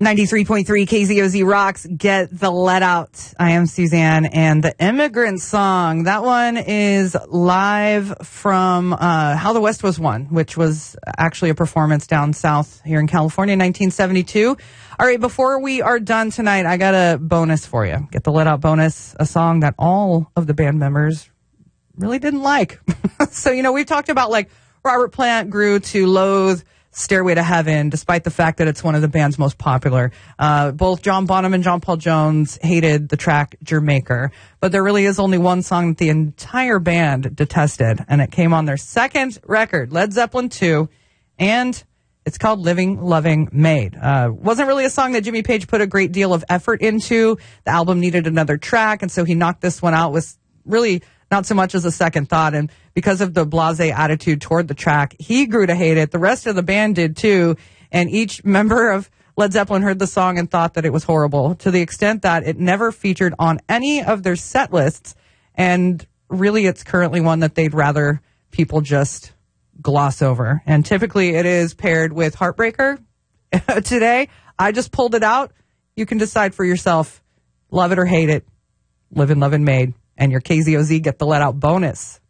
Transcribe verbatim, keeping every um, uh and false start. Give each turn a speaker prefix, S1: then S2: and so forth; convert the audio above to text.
S1: ninety-three point three K Z O Z Rocks, Get the Let Out. I am Suzanne, and the Immigrant Song, that one is live from uh, How the West Was Won, which was actually a performance down south here in California in nineteen seventy-two. All right, before we are done tonight, I got a bonus for you. Get the Let Out bonus, a song that all of the band members really didn't like. So, you know, we've talked about, like, Robert Plant grew to loathe Stairway to Heaven, despite the fact that it's one of the band's most popular. Uh, both John Bonham and John Paul Jones hated the track Jamaica, but there really is only one song that the entire band detested, and it came on their second record, Led Zeppelin two, and it's called Living, Loving, Made. Uh, wasn't really a song that Jimmy Page put a great deal of effort into. The album needed another track, and so he knocked this one out with really not so much as a second thought. And because of the blasé attitude toward the track, he grew to hate it. The rest of the band did too. And each member of Led Zeppelin heard the song and thought that it was horrible, to the extent that it never featured on any of their set lists. And really, it's currently one that they'd rather people just gloss over. And typically it is paired with Heartbreaker. Today, I just pulled it out. You can decide for yourself. Love it or hate it. Livin', Lovin', Made. And your K Z O Z Get the Let Out bonus.